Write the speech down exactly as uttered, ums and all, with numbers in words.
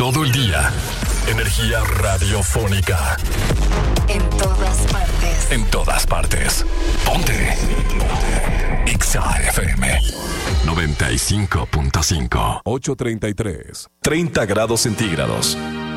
todo el día. Energía radiofónica. En todas partes. En todas partes. Ponte. Ponte. Ixa F M noventa y cinco punto cinco. ocho treinta y tres. treinta grados centígrados.